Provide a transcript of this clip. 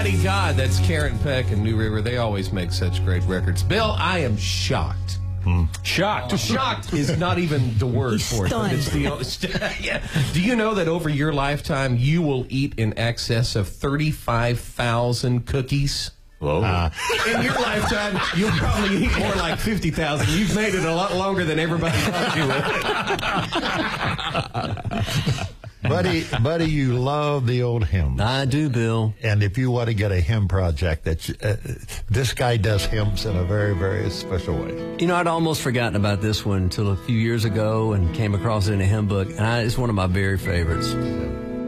Buddy God, that's Karen Peck and New River. They always make such great records. Bill, I am shocked. Shocked. Shocked is not even the word He's for it. But stunned. it's yeah. Do you know that over your lifetime you will eat in excess of 35,000 cookies? Whoa. In your lifetime, you'll probably eat more like 50,000. You've made it a lot longer than everybody thought you would. Buddy, you love the old hymns. I do, Bill. And if you want to get a hymn project, this guy does hymns in a very, very special way. You know, I'd almost forgotten about this one until a few years ago and came across it in a hymn book, and it's one of my very favorites.